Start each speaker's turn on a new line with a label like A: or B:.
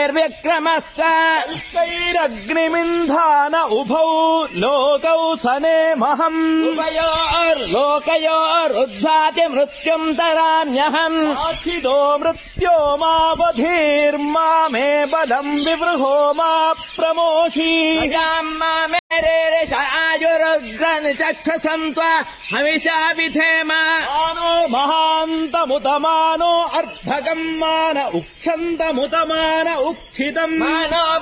A: व्यक्रमस्तैरग्निमिन्धान उभौ लोकौ सनेमहम् उभयोर्लोकयोरुद्धाति मृत्युम् तराम्यहम् आचिदो मृत्यो मावधीर्मा मे बलम् विवृहो मा प्रमोषी आयुरुग्रन् चक्षुषम् त्वा हविषा विधेम मानो महान्तमुतमानो अर्धगम् मान उक्षन्तमुतमान उक्षितम् मानो